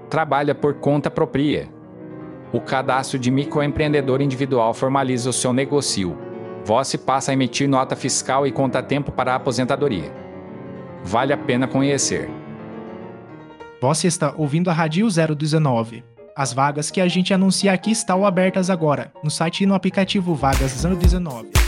trabalha por conta própria. O cadastro de microempreendedor individual formaliza o seu negócio. Você passa a emitir nota fiscal e conta tempo para a aposentadoria. Vale a pena conhecer. Você está ouvindo a Rádio 019. As vagas que a gente anuncia aqui estão abertas agora, no site e no aplicativo Vagas 019.